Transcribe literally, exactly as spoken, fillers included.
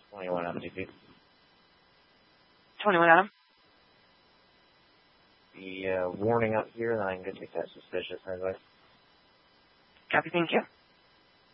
twenty-one Adam, D P. twenty-one Adam. The uh, warning up here, and I can go take that suspicious anyway. Copy, thank you.